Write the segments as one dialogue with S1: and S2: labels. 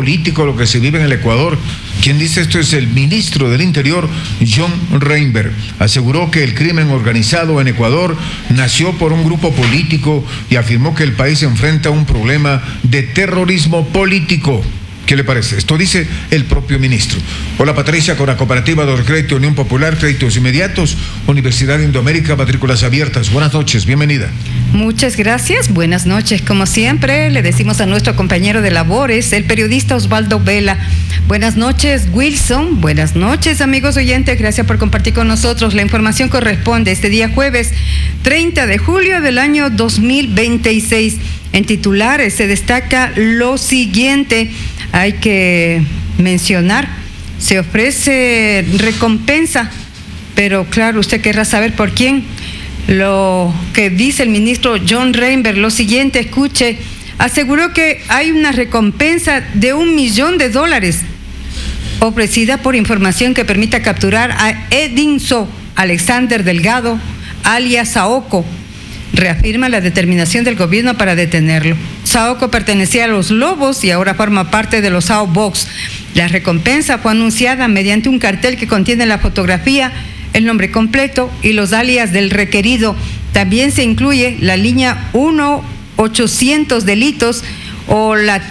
S1: político lo que se vive en el Ecuador. Quien dice esto es el ministro del Interior, John Reinberg. Aseguró que el crimen organizado en Ecuador nació por un grupo político y afirmó que el país enfrenta un problema de terrorismo político. ¿Qué le parece? Esto dice el propio ministro. Hola Patricia, con la Cooperativa de Crédito Unión Popular, créditos inmediatos, Universidad de Indoamérica, matrículas abiertas. Buenas noches, bienvenida.
S2: Muchas gracias, buenas noches. Como siempre, le decimos a nuestro compañero de labores, el periodista Osvaldo Vela. Buenas noches, Wilson. Buenas noches, amigos oyentes. Gracias por compartir con nosotros. La información corresponde este día jueves 30 de julio del año 2026. En titulares se destaca lo siguiente. Hay que mencionar, se ofrece recompensa, pero claro, usted querrá saber por quién. Lo que dice el ministro John Reinberg, lo siguiente, escuche, aseguró que hay una recompensa de $1 millón ofrecida por información que permita capturar a Edinso Alexander Delgado, alias Saoko. Reafirma la determinación del gobierno para detenerlo. Saoko pertenecía a los Lobos y ahora forma parte de los Sao Box. La recompensa fue anunciada mediante un cartel que contiene la fotografía, el nombre completo y los alias del requerido. También se incluye la línea 1-800 delitos o la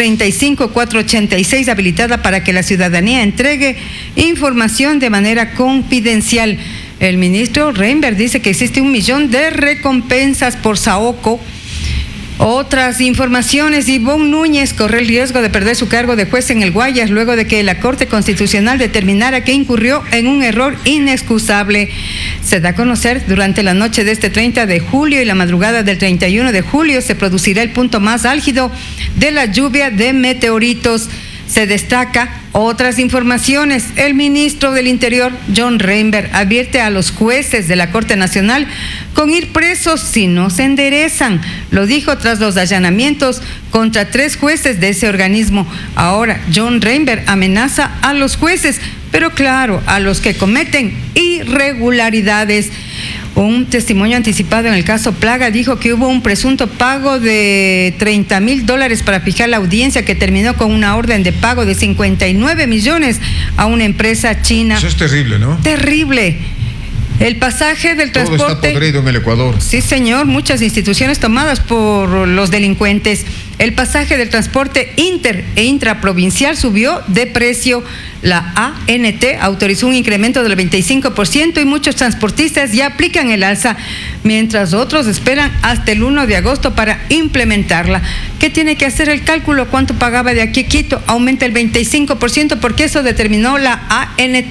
S2: 335-486 habilitada para que la ciudadanía entregue información de manera confidencial. El ministro Reinberg dice que existe $1 millón de recompensas por Saoko. Otras informaciones, Ivonne Núñez corre el riesgo de perder su cargo de juez en el Guayas luego de que la Corte Constitucional determinara que incurrió en un error inexcusable. Se da a conocer durante la noche de este 30 de julio y la madrugada del 31 de julio se producirá el punto más álgido de la lluvia de meteoritos. Se destaca otras informaciones. El ministro del Interior, John Reinberg, advierte a los jueces de la Corte Nacional con ir presos si no se enderezan. Lo dijo tras los allanamientos contra 3 jueces de ese organismo. Ahora, John Reinberg amenaza a los jueces, pero claro, a los que cometen irregularidades. Un testimonio anticipado en el caso Plaga dijo que hubo un presunto pago de $30,000 para fijar la audiencia que terminó con una orden de pago de 59 millones a una empresa china.
S1: Eso es terrible, ¿no?
S2: Terrible. El pasaje del transporte...
S1: Todo está podrido en el Ecuador.
S2: Sí, señor, muchas instituciones tomadas por los delincuentes. El pasaje del transporte inter e intraprovincial subió de precio. La ANT autorizó un incremento del 25% y muchos transportistas ya aplican el alza, mientras otros esperan hasta el 1 de agosto para implementarla. ¿Qué tiene que hacer el cálculo? ¿Cuánto pagaba de aquí a Quito? Aumenta el 25% porque eso determinó la ANT.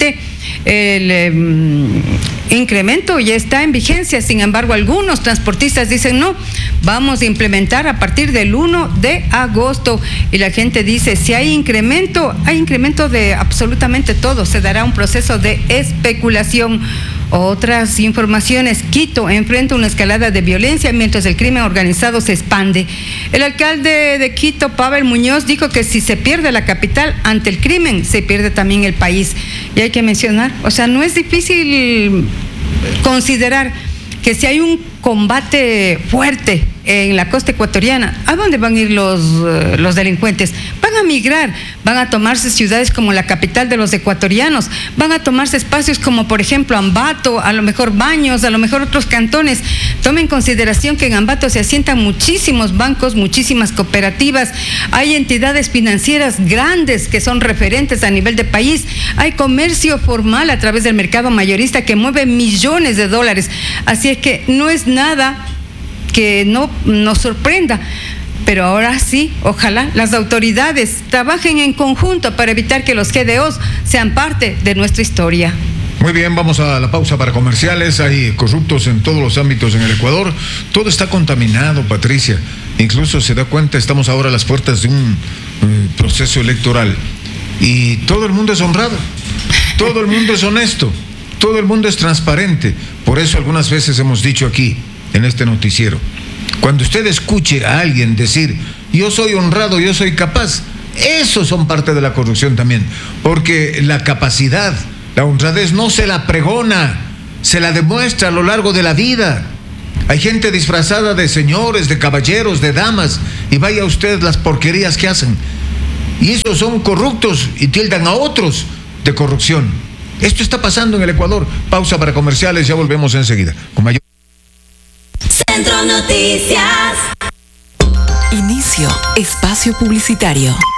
S2: El incremento ya está en vigencia, sin embargo algunos transportistas dicen no, vamos a implementar a partir del 1 de agosto y la gente dice si hay incremento de absolutamente todo, se dará un proceso de especulación. Otras informaciones, Quito enfrenta una escalada de violencia mientras el crimen organizado se expande. El alcalde de Quito, Pavel Muñoz, dijo que si se pierde la capital ante el crimen, se pierde también el país. Y hay que mencionar, o sea, no es difícil considerar que si hay un combate fuerte en la costa ecuatoriana, ¿a dónde van a ir los delincuentes? Van a migrar, van a tomarse ciudades como la capital de los ecuatorianos, van a tomarse espacios como por ejemplo Ambato, a lo mejor Baños, a lo mejor otros cantones. Tome en consideración que en Ambato se asientan muchísimos bancos, muchísimas cooperativas, hay entidades financieras grandes que son referentes a nivel de país, hay comercio formal a través del mercado mayorista que mueve millones de dólares, así es que no es nada que no nos sorprenda, pero ahora sí, ojalá las autoridades trabajen en conjunto para evitar que los GDOs sean parte de nuestra historia.
S1: Muy bien, vamos a la pausa para comerciales. Hay corruptos en todos los ámbitos en el Ecuador. Todo está contaminado, Patricia. Incluso se da cuenta, estamos ahora a las puertas de un proceso electoral y todo el mundo es honrado, todo el mundo es honesto, todo el mundo es transparente. Por eso algunas veces hemos dicho aquí en este noticiero, cuando usted escuche a alguien decir yo soy honrado, yo soy capaz, esos son parte de la corrupción también, porque la capacidad, la honradez no se la pregona, se la demuestra a lo largo de la vida. Hay gente disfrazada de señores, de caballeros, de damas, y vaya usted las porquerías que hacen. y esos son corruptos y tildan a otros de corrupción. Esto está pasando en el Ecuador. Pausa para comerciales, ya volvemos enseguida. Con mayor...
S3: Centro Noticias. Inicio espacio publicitario.